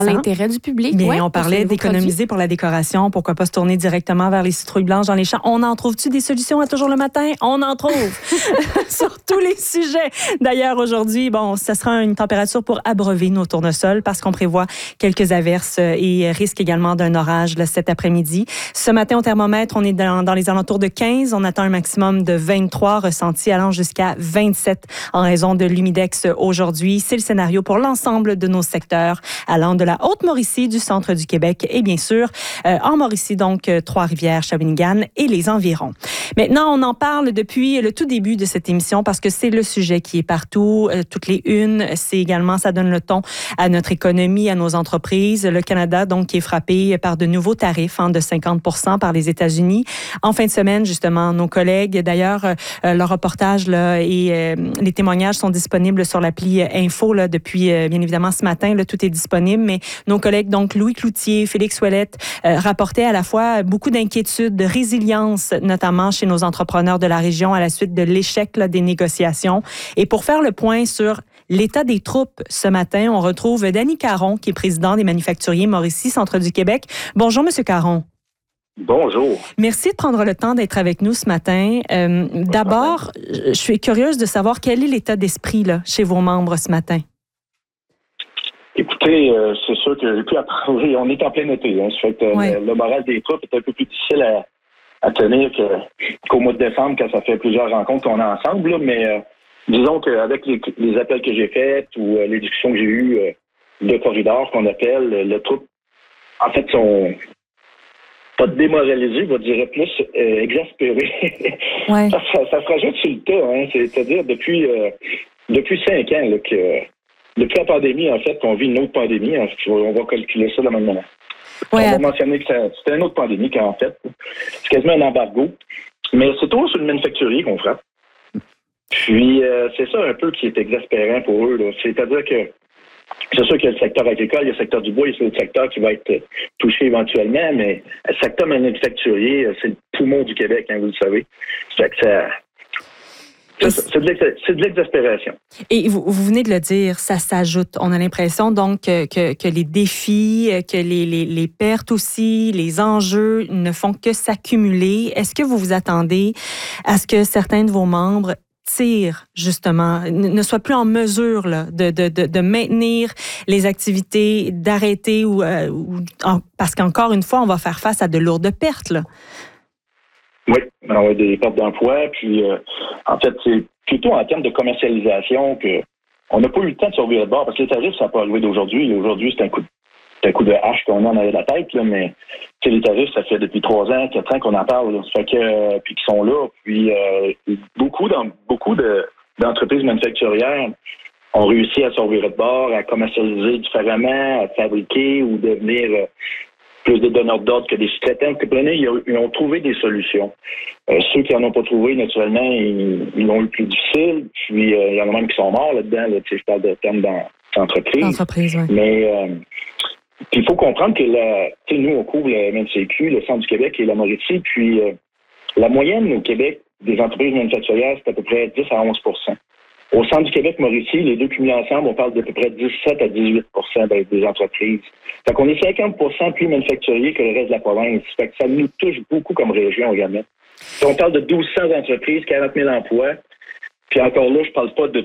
l'intérêt du public. Bien, on parlait d'économiser pour la décoration. Pourquoi pas se tourner directement vers les citrouilles blanches dans les champs? On en trouve-tu des solutions à toujours le matin? On en trouve sur tous les sujets. D'ailleurs, aujourd'hui, ça sera une température pour abreuver nos tournesols parce qu'on prévoit quelques averses et risque également d'un orage là, cet après-midi. Ce matin, au thermomètre, on est dans les alentours de 15. On attend un maximum de 23 ressentis allant jusqu'à 27 en raison de l'humidex aujourd'hui. C'est le scénario pour l'ensemble de nos secteurs allant de la Haute-Mauricie, du centre du Québec et bien sûr en Mauricie, donc Trois-Rivières, Shawinigan et les environs. Maintenant, on en parle depuis le tout début de cette émission parce que c'est le sujet qui est partout, toutes les unes. C'est également, ça donne le ton à notre économie, à nos entreprises. Le Canada, donc, qui est frappé par de nouveaux tarifs de 50% par les États-Unis. En fin de semaine, justement, nos collègues, d'ailleurs, leur reportage là, et les témoignages sont disponibles sur l'appli Info là, depuis, bien évidemment, ce matin. Là, tout est disponible, mais nos collègues, donc, Louis Cloutier, Félix Ouellette, rapportaient à la fois beaucoup d'inquiétudes, de résilience, notamment chez nos entrepreneurs de la région à la suite de l'échec là, des négociations. Et pour faire le point sur l'état des troupes ce matin, on retrouve Danny Caron, qui est président des manufacturiers Mauricie, Centre du Québec. Bonjour, Monsieur Caron. Bonjour. Merci de prendre le temps d'être avec nous ce matin. D'abord, je suis curieuse de savoir quel est l'état d'esprit là, chez vos membres ce matin. Écoutez, c'est sûr que j'ai pu apprendre. On est en plein été. Ça fait que le moral des troupes est un peu plus difficile à tenir qu'au mois de décembre, quand ça fait plusieurs rencontres qu'on a ensemble. Là, mais disons qu'avec les appels que j'ai faits ou les discussions que j'ai eues de corridor qu'on appelle, le troupe, en fait, sont pas démoralisés, je dirais plus exaspérés. Ouais. ça se rajoute sur le tas. C'est-à-dire depuis 5 ans là, que depuis la pandémie, en fait, qu'on vit une autre pandémie. On va calculer ça de la même manière. Ouais, on va mentionner que c'était une autre pandémie qu'en fait. C'est quasiment un embargo. Mais c'est toujours sur le manufacturier qu'on frappe. Puis, c'est ça un peu qui est exaspérant pour eux. Là. C'est-à-dire que c'est sûr qu'il y a le secteur agricole, il y a le secteur du bois, il y a le secteur qui va être touché éventuellement, mais le secteur manufacturier, c'est le poumon du Québec, vous le savez. C'est de l'exaspération. Et vous venez de le dire, ça s'ajoute. On a l'impression donc que les défis, que les pertes aussi, les enjeux ne font que s'accumuler. Est-ce que vous vous attendez à ce que certains de vos membres tirent, justement, ne soient plus en mesure là, de maintenir les activités, d'arrêter parce qu'encore une fois, on va faire face à de lourdes pertes, là? Oui, on a des pertes d'emploi, puis en fait, c'est plutôt en termes de commercialisation que on n'a pas eu le temps de survivre de bord, parce que les tarifs, ça n'a pas alloué d'aujourd'hui. Aujourd'hui, c'est un coup de hache qu'on a en arrière de la tête, là, mais les tarifs, ça fait depuis 3 ans, 4 ans qu'on en parle, là. Ça fait que puis qu'ils sont là. Puis beaucoup d'entreprises manufacturières ont réussi à survivre de bord, à commercialiser différemment, à fabriquer ou devenir plus de donneurs d'ordre que des sous-traitants. Ils ont trouvé des solutions. Ceux qui n'en ont pas trouvé, naturellement, ils l'ont eu plus difficile. Puis, il y en a même qui sont morts là-dedans. Là, je parle de termes d'entreprise. Oui. Mais il faut comprendre que nous, on couvre le MNCQ, le Centre du Québec et la Mauricie. Puis, la moyenne au Québec des entreprises manufacturières, c'est à peu près 10 à 11 %. Au Centre du Québec-Mauricie, les deux cumulés ensemble, on parle d'à peu près 17 à 18 % des entreprises. Fait qu'on est 50 % plus manufacturiers que le reste de la province. Fait que ça nous touche beaucoup comme région également. Si on parle de 1200 entreprises, 40 000 emplois, puis encore là, je parle pas de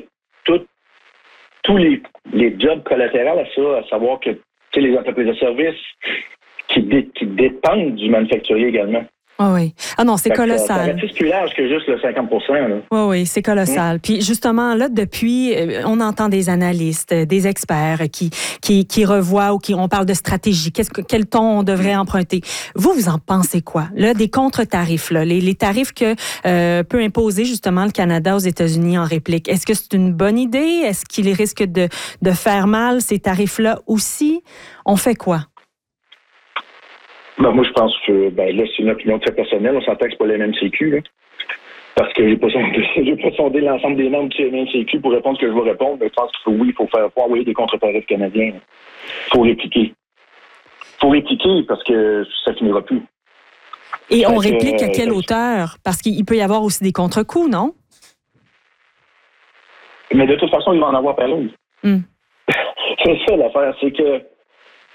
tous les jobs collatéraux à ça, à savoir que les entreprises de services qui dépendent du manufacturier également. Oh oui. Ah non, c'est colossal. C'est plus large que juste le 50 %. Oui, c'est colossal. Puis justement, là, depuis, on entend des analystes, des experts qui revoient ou on parle de stratégie. Quel ton on devrait emprunter? Vous en pensez quoi? Là, des contre-tarifs, là, les tarifs que peut imposer justement le Canada aux États-Unis en réplique. Est-ce que c'est une bonne idée? Est-ce qu'il risque de faire mal, ces tarifs-là aussi? On fait quoi? Moi, je pense que là, c'est une opinion très personnelle. On s'entend que c'est pas le MNCQ, là. Parce que j'ai pas sondé l'ensemble des membres du MNCQ pour répondre ce que je veux répondre. Mais je pense que oui, il faut envoyer des contre-tarifs canadiens. Il faut répliquer. Il faut répliquer parce que ça finira plus. Et on réplique à quelle hauteur? Parce qu'il peut y avoir aussi des contre-coups, non? Mais de toute façon, il va en avoir pareil. C'est ça l'affaire. C'est que